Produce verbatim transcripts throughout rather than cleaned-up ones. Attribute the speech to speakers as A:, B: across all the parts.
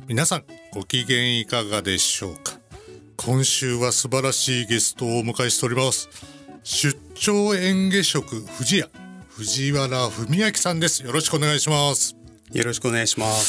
A: 皆さんご機嫌いかがでしょうか。今週は素晴らしいゲストをお迎えしております。出張嚥下食藤屋藤原文明さんです。よろしくお願いします。
B: よろしくお願いします。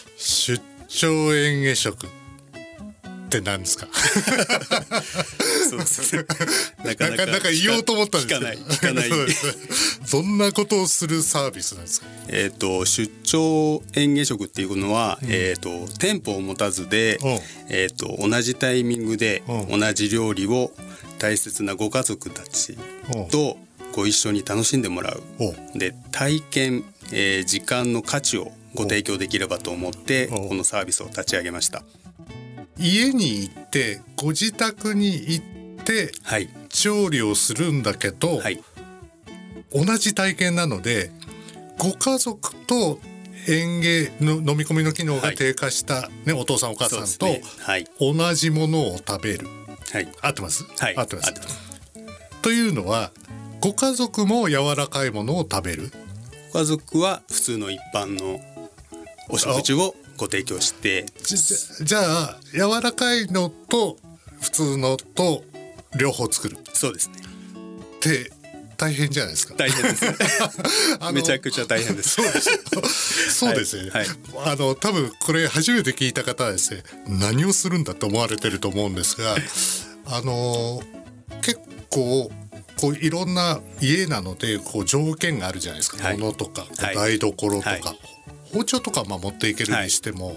A: 出張嚥下食って何ですか？
B: そうですね。
A: なかなかなんか言おうと思ったんですけど、
B: 聞かない聞かない
A: どんなことをするサービスなんですか？
B: えっと出張嚥下食っていうのは、うん、えっと店舗を持たずで、えっと同じタイミングで同じ料理を大切なご家族たちとご一緒に楽しんでもらう。で体験、えー、時間の価値をご提供できればと思ってこのサービスを立ち上げました。
A: 家に行ってご自宅に行って調理をするんだけど、はい、同じ体験なのでご家族と嚥下の飲み込みの機能が低下した、はいね、お父さんお母さんと同じものを食べる、はい、合ってます、
B: はい、
A: 合ってますというのはご家族も柔らかいものを食べる。
B: ご家族は普通の一般のお食事をご提供して、
A: じ, じゃあ柔らかいのと普通のと両方作る。
B: そうですね。
A: って大変じゃないですか。
B: 大変ですめちゃくちゃ大変です。
A: そうですそうですよね、はいはい、あの多分これ初めて聞いた方はですね、何をするんだと思われてると思うんですがあの結構こういろんな家なのでこう条件があるじゃないですか、はい、物とか台所とか、はい、包丁とかまあ持っていけるにしても、はい、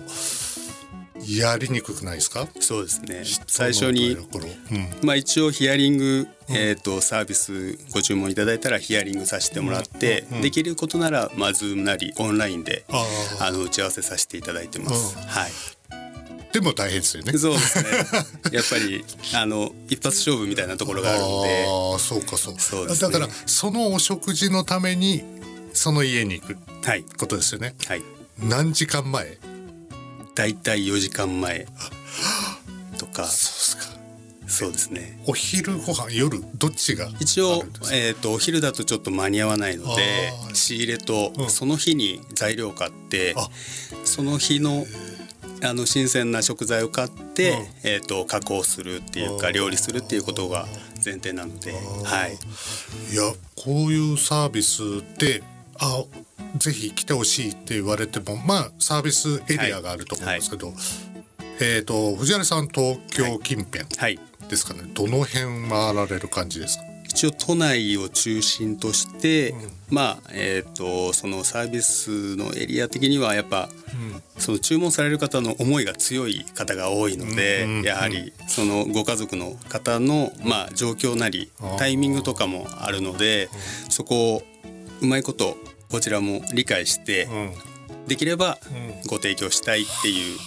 A: やりにくくないですか？
B: そうですね。最初に、うんまあ、一応ヒアリング、えー、とサービスご注文いただいたらヒアリングさせてもらって、うんうん、できることなら、まあ、Zoom なりオンラインであの打ち合わせさせていただいてます、うんはい、
A: でも大変ですよね。
B: そうですねやっぱりあの一発勝負みたいなところがあるので。
A: ああそうかそう、
B: そうですね、
A: だからそのお食事のためにその家に行くことですよね、
B: はい、
A: 何時間前？
B: だいたいよじかんまえとか。
A: そうですか。
B: そうですね。
A: お昼ご飯夜どっちが
B: 一応、えー、とお昼だとちょっと間に合わないので仕入れとその日に材料を買って、うん、その日のあの新鮮な食材を買って、うんえー、と加工するっていうか料理するっていうことが前提なので、はい、
A: いやこういうサービスってあぜひ来てほしいって言われてもまあサービスエリアがあると思うんですけど、はいはいえー、と藤原さん東京近辺ですかね、はい、どの辺回られる感じですか？
B: 一応都内を中心として、うんまあえー、とそのサービスのエリア的にはやっぱ、うん、その注文される方の思いが強い方が多いので、うんうんうん、やはりそのご家族の方の、まあ、状況なりタイミングとかもあるので、うん、そこをうまいことこちらも理解して、うん、できればご提供したいっていう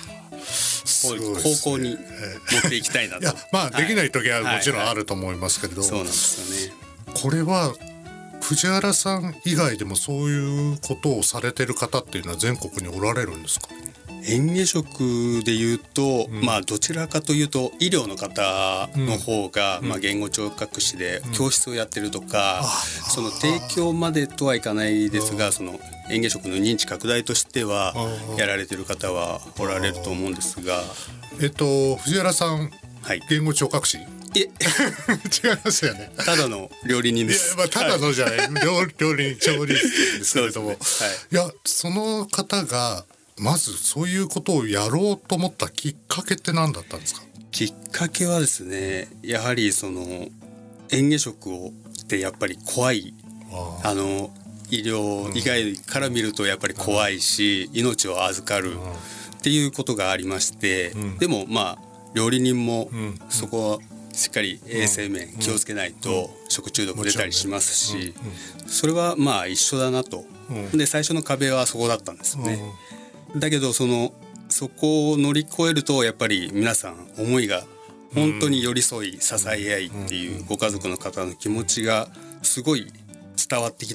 B: 方向に持っていきたいなと。
A: いやまあできない時はもちろんあると思いますけれど、
B: はいはいはい、そうなんですよね。
A: これは藤原さん以外でもそういうことをされてる方っていうのは全国におられるんですか？
B: 嚥下食でいうと、うんまあ、どちらかというと医療の方の方が、うんまあ、言語聴覚士で教室をやってるとか、うん、その提供までとはいかないですがその嚥下食の認知拡大としてはやられてる方はおられると思うんですが、
A: えっと藤原さん、はい、言語聴覚士
B: え違
A: いますよね。
B: ただの料理人です。
A: いや、まあ、ただのじゃない、はい、料, 料理人調理師ですけれども、ねはい、いやその方がまずそういうことをやろうと思ったきっかけって何だったんですか？
B: きっかけはですねやはりその嚥下食をってやっぱり怖い あ, あの医療以外から見るとやっぱり怖いし、うん、命を預かるっていうことがありまして、うん、でもまあ料理人もそこはしっかり衛生面気をつけないと食中毒出たりしますし、それはまあ一緒だなと。で最初の壁はそこだったんですね。だけどそのそこを乗り越えるとやっぱり皆さん思いが本当に寄り添い支え合いっていうご家族の方の気持ちがすごい伝わってき